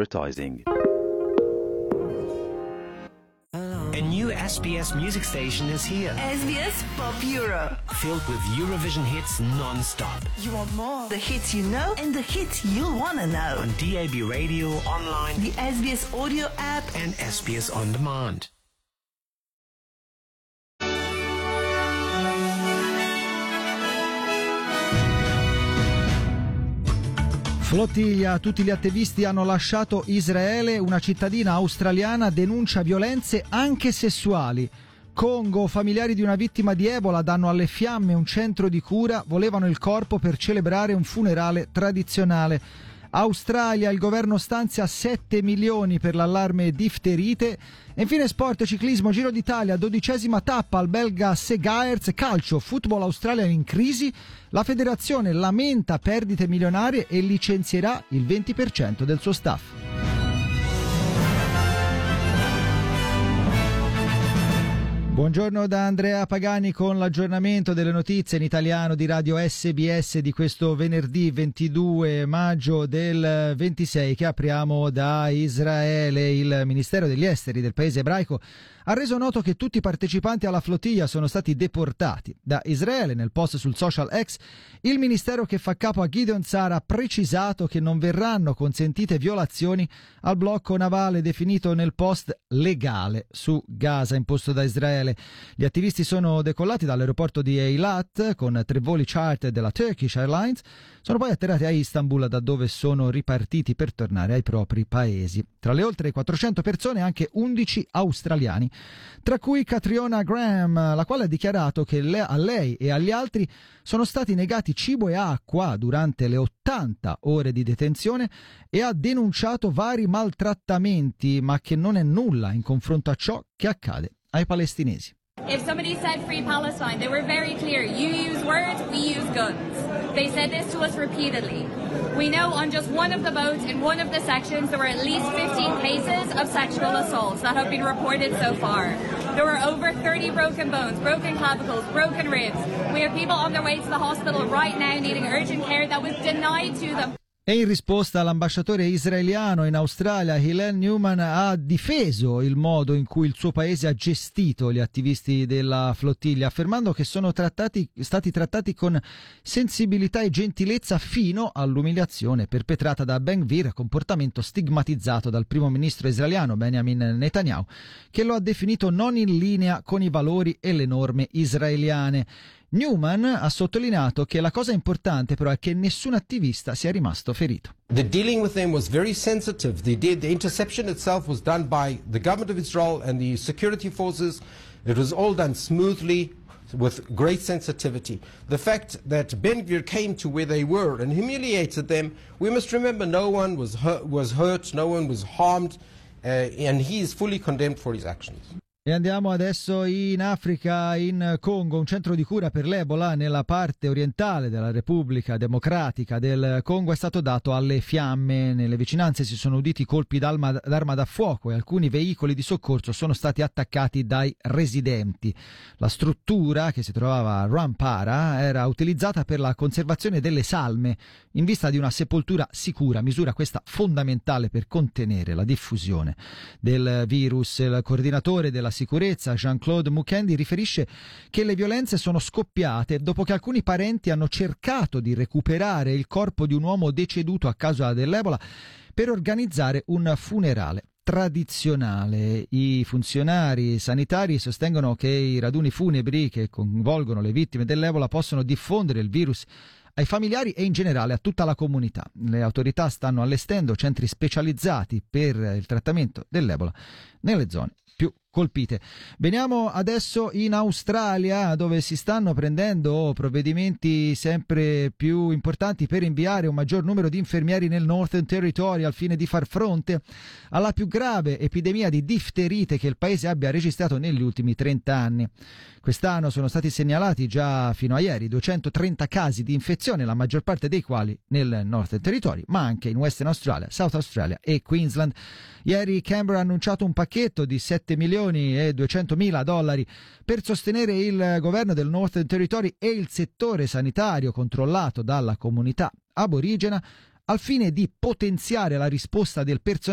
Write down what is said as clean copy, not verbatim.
advertising. A new SBS music station is here. SBS Pop Euro. Filled with Eurovision hits non-stop. You want more? The hits you know and the hits you'll want to know. On DAB radio, online, the SBS audio app, and SBS On Demand. Flottiglia, tutti gli attivisti hanno lasciato Israele, una cittadina australiana denuncia violenze anche sessuali. Congo, familiari di una vittima di Ebola danno alle fiamme un centro di cura, volevano il corpo per celebrare un funerale tradizionale. Australia, il governo stanzia 7 milioni per l'allarme difterite. E infine sport, ciclismo, Giro d'Italia, 12ª tappa al belga Segaerts. Calcio, football Australia in crisi, la federazione lamenta perdite milionarie e licenzierà il 20% del suo staff. Buongiorno da Andrea Pagani con l'aggiornamento delle notizie in italiano di Radio SBS di questo venerdì 22 maggio del 26, che apriamo da Israele. Il Ministero degli Esteri del paese ebraico ha reso noto che tutti i partecipanti alla flottiglia sono stati deportati da Israele. Nel post sul social X, il ministero che fa capo a Gideon Sa'ar ha precisato che non verranno consentite violazioni al blocco navale definito nel post legale su Gaza imposto da Israele. Gli attivisti sono decollati dall'aeroporto di Eilat con 3 voli charter della Turkish Airlines, sono poi atterrati a Istanbul, da dove sono ripartiti per tornare ai propri paesi. Tra le oltre 400 persone anche 11 australiani, tra cui Catriona Graham, la quale ha dichiarato che a lei e agli altri sono stati negati cibo e acqua durante le 80 ore di detenzione e ha denunciato vari maltrattamenti, ma che non è nulla in confronto a ciò che accade ai palestinesi. If somebody said free Palestine, they were very clear. You use words, we use guns. They said this to us repeatedly. We know on just one of the boats, in one of the sections, there were at least 15 cases of sexual assaults that have been reported so far. There were over 30 broken bones, broken clavicles, broken ribs. We have people on their way to the hospital right now needing urgent care that was denied to them. E in risposta l'ambasciatore israeliano in Australia, Hillel Newman, ha difeso il modo in cui il suo paese ha gestito gli attivisti della flottiglia, affermando che sono stati trattati con sensibilità e gentilezza fino all'umiliazione perpetrata da Ben Gvir, comportamento stigmatizzato dal primo ministro israeliano Benjamin Netanyahu, che lo ha definito non in linea con i valori e le norme israeliane. Newman ha sottolineato che la cosa importante però è che nessun attivista sia rimasto ferito. The dealing with them was very sensitive. The interception itself was done by the government of Israel and the security forces. It was all done smoothly, with great sensitivity. The fact that Ben Gvir came to where they were and humiliated them, we must remember no one was hurt, no one was harmed, and he is fully condemned for his actions. E andiamo adesso in Africa, in Congo, un centro di cura per l'Ebola nella parte orientale della Repubblica Democratica del Congo è stato dato alle fiamme. Nelle vicinanze si sono uditi colpi d'arma da fuoco e alcuni veicoli di soccorso sono stati attaccati dai residenti. La struttura, che si trovava a Rampara, era utilizzata per la conservazione delle salme in vista di una sepoltura sicura, misura questa fondamentale per contenere la diffusione del virus. Il coordinatore della sicurezza, Jean-Claude Mukendi, riferisce che le violenze sono scoppiate dopo che alcuni parenti hanno cercato di recuperare il corpo di un uomo deceduto a causa dell'Ebola per organizzare un funerale tradizionale. I funzionari sanitari sostengono che i raduni funebri che coinvolgono le vittime dell'Ebola possono diffondere il virus ai familiari e in generale a tutta la comunità. Le autorità stanno allestendo centri specializzati per il trattamento dell'Ebola nelle zone più colpite. Veniamo adesso in Australia, dove si stanno prendendo provvedimenti sempre più importanti per inviare un maggior numero di infermieri nel Northern Territory al fine di far fronte alla più grave epidemia di difterite che il paese abbia registrato negli ultimi 30 anni. Quest'anno sono stati segnalati già fino a ieri 230 casi di infezione, la maggior parte dei quali nel Northern Territory, ma anche in Western Australia, South Australia e Queensland. Ieri Canberra ha annunciato un pacchetto di 7 milioni e 200 mila dollari per sostenere il governo del Northern Territory e il settore sanitario controllato dalla comunità aborigena al fine di potenziare la risposta del personale